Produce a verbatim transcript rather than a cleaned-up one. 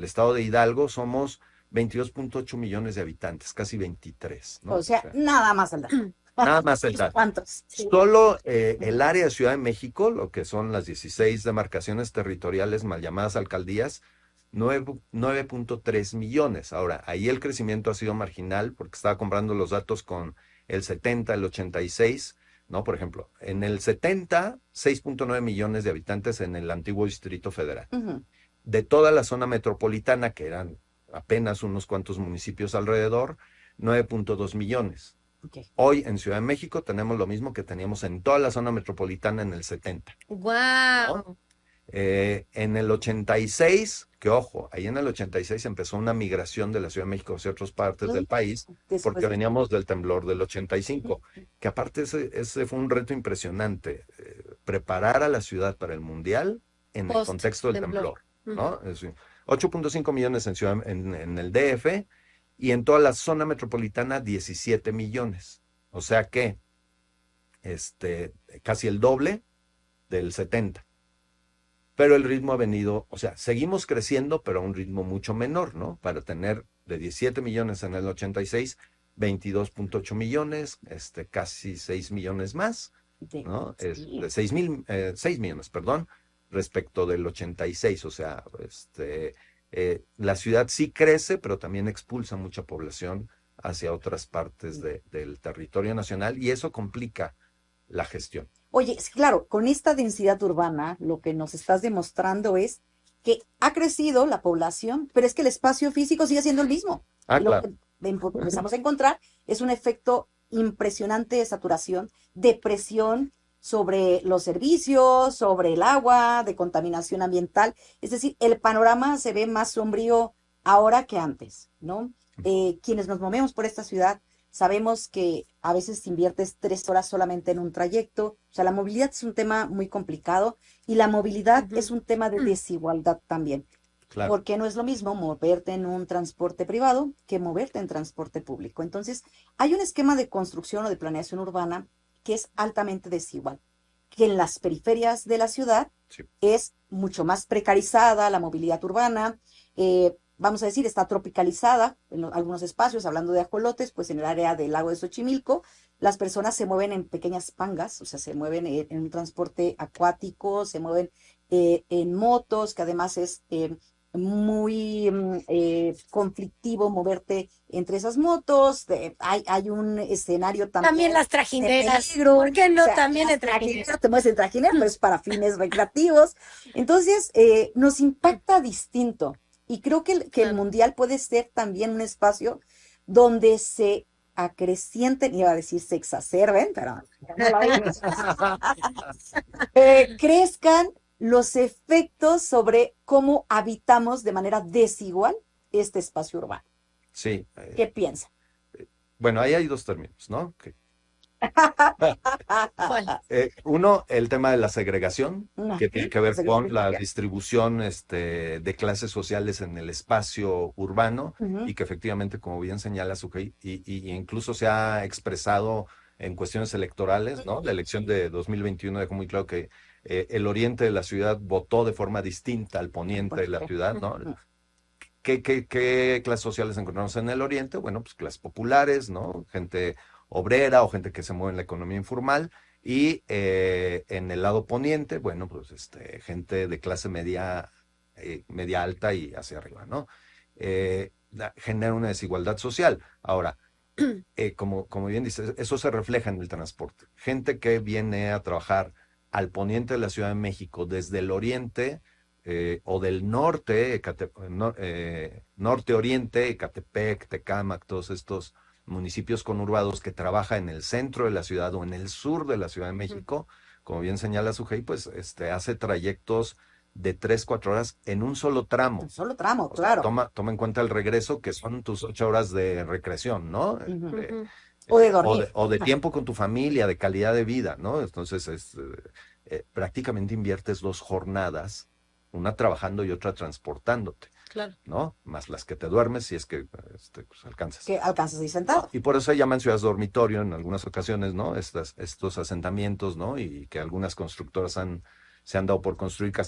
estado de Hidalgo somos veintidós punto ocho millones de habitantes, casi veintitrés, ¿no? O O sea, sea, nada más al dato. nada más el dato. ¿Cuántos? Sí. Solo eh, el Ujú. área de Ciudad de México, lo que son las dieciséis demarcaciones territoriales mal llamadas alcaldías, nueve punto tres millones. Ahora, ahí el crecimiento ha sido marginal porque estaba comprando los datos con el setenta, el ochenta y seis, ¿no? Por ejemplo, en el setenta, seis punto nueve millones de habitantes en el antiguo Distrito Federal. Ujú. De toda la zona metropolitana, que eran apenas unos cuantos municipios alrededor, nueve punto dos millones. Ok. Hoy en Ciudad de México tenemos lo mismo que teníamos en toda la zona metropolitana en el setenta, ¿no? Wow. Eh, en el ochenta y seis, que ojo, ahí en el ochenta y seis empezó una migración de la Ciudad de México hacia otras partes del país, Después porque de... veníamos del temblor del ochenta y Ujú. cinco, que aparte ese, ese fue un reto impresionante, eh, preparar a la ciudad para el Mundial en el Post contexto del temblor. temblor, Ujú. ¿no? Es decir, ocho punto cinco millones en, ciudad, en, en el D F y en toda la zona metropolitana diecisiete millones. O sea que este, casi el doble del setenta. Pero el ritmo ha venido, o sea, seguimos creciendo, pero a un ritmo mucho menor, ¿no? Para tener de diecisiete millones en el ochenta y seis, veintidós punto ocho millones, este, casi seis millones más, de- ¿no? Es sí. de seis mil, eh, seis millones, perdón, respecto del ochenta y seis, o sea, este, eh, la ciudad sí crece, pero también expulsa mucha población hacia otras partes de, del territorio nacional y eso complica la gestión. Oye, sí, claro, con esta densidad urbana, lo que nos estás demostrando es que ha crecido la población, pero es que el espacio físico sigue siendo el mismo. Ah, Y lo claro. que em- empezamos a encontrar es un efecto impresionante de saturación, de presión sobre los servicios, sobre el agua, de contaminación ambiental. Es decir, el panorama se ve más sombrío ahora que antes, ¿no? Eh, quienes nos movemos por esta ciudad sabemos que a veces inviertes tres horas solamente en un trayecto. O sea, la movilidad es un tema muy complicado y la movilidad es Ujú. un tema de desigualdad también, Claro. porque no es lo mismo moverte en un transporte privado que moverte en transporte público. Entonces, hay un esquema de construcción o de planeación urbana que es altamente desigual, que en las periferias de la ciudad Sí. es mucho más precarizada la movilidad urbana, eh, vamos a decir, está tropicalizada en lo- algunos espacios, hablando de ajolotes, pues en el área del lago de Xochimilco, las personas se mueven en pequeñas pangas, o sea, se mueven en, en un transporte acuático, se mueven eh, en motos, que además es eh, muy mm, eh, conflictivo moverte entre esas motos, de- hay, hay un escenario También también las de trajineras. peligro, ¿Por qué o no sea, también las en trajineras? trajineras, te mueves en trajinera, pero es para fines recreativos. Entonces, eh, nos impacta distinto. Y creo que el, que el Claro. mundial puede ser también un espacio donde se acrecienten, iba a decir se exacerben, pero ya no lo digo, eh, crezcan los efectos sobre cómo habitamos de manera desigual este espacio urbano. Sí, ¿Qué eh, piensa? bueno, ahí hay dos términos, ¿no? Que- ¿Cuál? eh, uno, el tema de la segregación, No, que tiene que no ver sé qué con la significa. distribución este, de clases sociales en el espacio urbano Ujú. y que efectivamente, como bien señala Sujei, y, y- y incluso se ha expresado en cuestiones electorales, ¿no? La elección de dos mil veintiuno dejó muy claro que eh, el oriente de la ciudad votó de forma distinta al poniente de la ciudad, ¿no? Ujú. ¿Qué, qué, qué clases sociales encontramos en el oriente? Bueno, pues clases populares, ¿no? Gente obrera o gente que se mueve en la economía informal. Y eh, en el lado poniente, bueno, pues este, gente de clase media, eh, media alta y hacia arriba, ¿no? Eh, la- genera una desigualdad social. Ahora, eh, como, como bien dices, eso se refleja en el transporte. Gente que viene a trabajar al poniente de la Ciudad de México desde el oriente eh, o del norte, Ecate- no- eh, norte-oriente, Ecatepec, Tecámac, todos estos municipios conurbados que trabaja en el centro de la ciudad o en el sur de la Ciudad de Ujú. México, como bien señala Sujei, pues este, hace trayectos de tres, cuatro horas en un solo tramo. Un solo tramo, O sea, claro. toma, toma en cuenta el regreso, que son tus ocho horas de recreación, ¿no? Ujú. Este, Ujú. O de eh, o dormir. de, o de tiempo con tu familia, de calidad de vida, ¿no? Entonces, es, eh, eh, prácticamente inviertes dos jornadas, una trabajando y otra transportándote, Claro. ¿no? Más las que te duermes si es que este, pues, alcanzas. Que alcanzas ahí ¿No? sentado. Y por eso se llaman ciudades dormitorio en algunas ocasiones, ¿no? Estas, estos asentamientos, ¿no? Y que algunas constructoras han, se han dado por construir casi